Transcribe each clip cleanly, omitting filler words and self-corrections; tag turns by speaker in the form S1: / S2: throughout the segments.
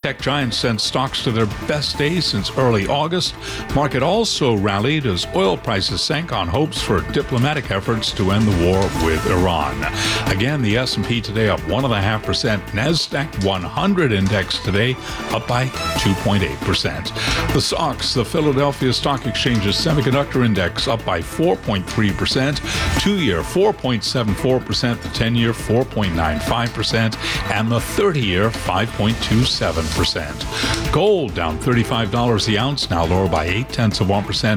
S1: tech giants sent stocks to their best days since early August. Market also rallied as oil prices sank on hopes for diplomatic efforts to end the war with Iran. Again, the S&P today up 1.5%. NASDAQ 100 index today up by 2.8%. The SOX, the Philadelphia Stock Exchange's semiconductor index, up by 4.3%. 2-year 4.74%, the 10-year 4.95%, and the 30-year 5.27%. Gold down $35 the ounce, now lower by 0.8%,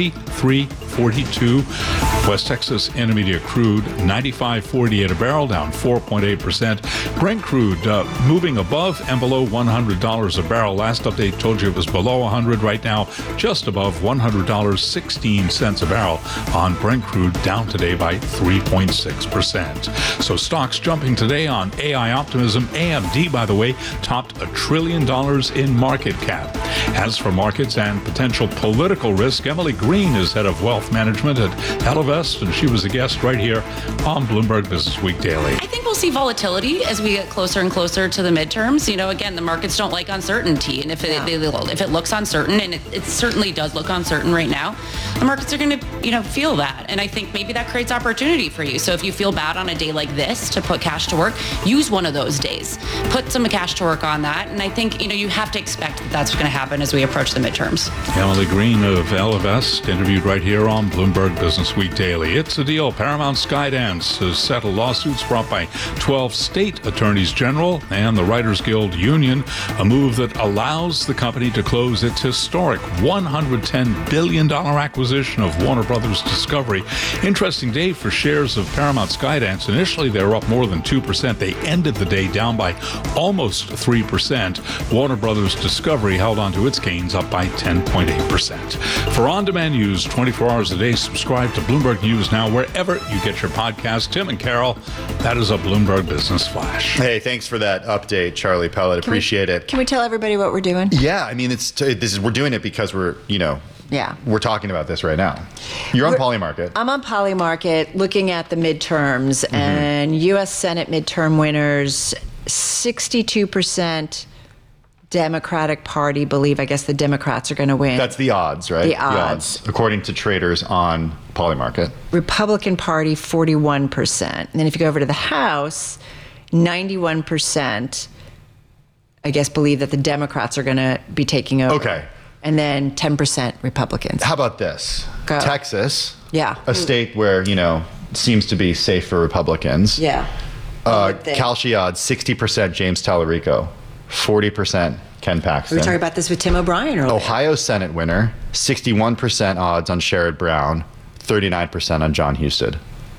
S1: 43.42. West Texas Intermediate crude 95.48 a barrel, down 4.8%. Brent crude moving above and below $100 a barrel. Last update told you it was below 100. Right now, just above $100.16 a barrel on Brent crude, down today by 3.6%. So stocks jumping today on AI optimism. AMD, by the way, topped $1 trillion in market cap. As for markets and potential political risk, Emily Green is head of wealth management at Ellevest, and she was a guest right here on Bloomberg Business Week Daily.
S2: I think we'll see volatility as we get closer and closer to the midterms. You know, again, the markets don't like uncertainty, and if it looks uncertain, and it certainly does look uncertain right now, the markets are going to, feel that. And I think maybe that creates opportunity for you. So if you feel bad on a day like this to put cash to work, use one of those days. Put some cash to work on that. And I think, you have to expect that's going to happen as we approach the midterms.
S1: Emily Green of Ellevest, interviewed right here on Bloomberg Business Week Daily. It's a deal. Paramount Skydance has settled lawsuits brought by 12 state attorneys general and the Writers Guild Union, a move that allows the company to close its historic $110 billion acquisition of Warner Brothers Discovery. Interesting day for shares of Paramount Skydance. Initially, they were up more than 2%. They ended the day down by almost 3%. Warner Brothers Discovery held on to its gains, up by 10.8%. For on-demand news 24 hours a day, subscribe to Bloomberg News Now wherever you get your podcast. Tim and Carol, that is a Bloomberg Business Flash.
S3: Hey, thanks for that update, Charlie Pellet. Appreciate it.
S4: Can we tell everybody what we're doing?
S3: Yeah, I mean, we're doing it because we're talking about this right now. You're on Polymarket.
S4: I'm on Polymarket looking at the midterms, and U.S. Senate midterm winners, 62% Democratic Party believe, I guess, the Democrats are going to win.
S3: That's the odds, right?
S4: The odds.
S3: According to traders on Polymarket.
S4: Republican Party, 41%. And then if you go over to the House, 91%, I guess, believe that the Democrats are going to be taking over.
S3: Okay.
S4: And then 10% Republicans.
S3: How about this?
S4: Go.
S3: Texas,
S4: yeah,
S3: a state where, seems to be safe for Republicans.
S4: Yeah.
S3: Kalshi odds, 60% James Tallarico, 40% Ken Paxton.
S4: We were talking about this with Tim O'Brien earlier.
S3: Ohio Senate winner, 61% odds on Sherrod Brown, 39% on John Husted.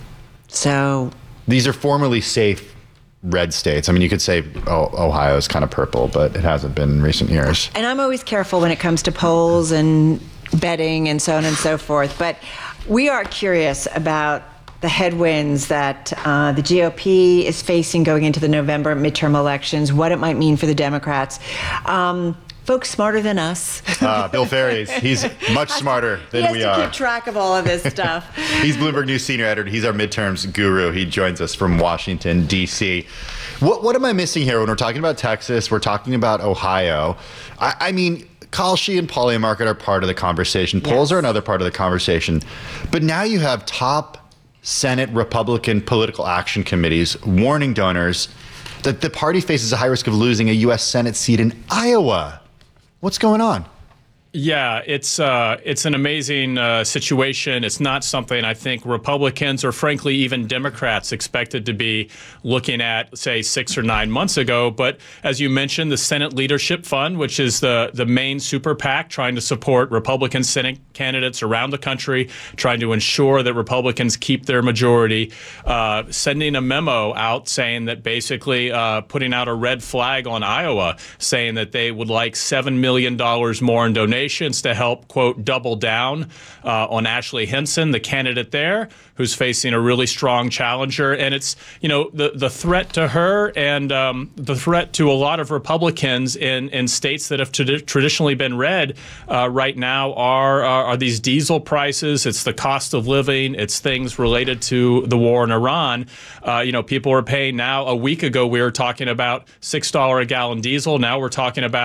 S4: So
S3: these are formerly safe red states. I mean, you could say Ohio is kind of purple, but it hasn't been in recent years.
S4: And I'm always careful when it comes to polls and betting and so on and so forth. But we are curious about the headwinds that the GOP is facing going into the November midterm elections, what it might mean for the Democrats. Folks smarter than us.
S3: Bill Ferry, he's much smarter than we are.
S4: He has to keep track of all of this stuff.
S3: He's Bloomberg News senior editor. He's our midterms guru. He joins us from Washington, D.C. What am I missing here when we're talking about Texas? We're talking about Ohio. I mean, Kalshi and Polymarket are part of the conversation. Polls are another part of the conversation. But now you have top Senate Republican political action committees warning donors that the party faces a high risk of losing a U.S. Senate seat in Iowa. What's going on?
S5: Yeah, it's an amazing situation. It's not something I think Republicans or frankly even Democrats expected to be looking at, say, 6 or 9 months ago. But as you mentioned, the Senate Leadership Fund, which is the main super PAC trying to support Republican Senate candidates around the country, trying to ensure that Republicans keep their majority, sending a memo out saying that basically putting out a red flag on Iowa, saying that they would like $7 million more in donations to help, quote, double down on Ashley Hinson, the candidate there, who's facing a really strong challenger. And it's, the threat to her and the threat to a lot of Republicans in states that have traditionally been red right now are these diesel prices. It's the cost of living. It's things related to the war in Iran. People are paying now. A week ago, we were talking about $6 a gallon diesel. Now we're talking about